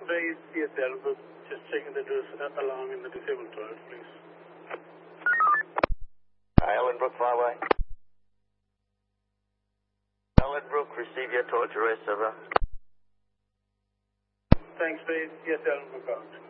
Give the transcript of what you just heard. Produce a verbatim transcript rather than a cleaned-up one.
Please, yes, Ellenbrook. Just checking the doors alarm in the disabled toilet, please. Uh, Ellenbrook Flyway. Ellenbrook, receive your torch arrest, over. Thanks, please. Yes, Ellenbrook out.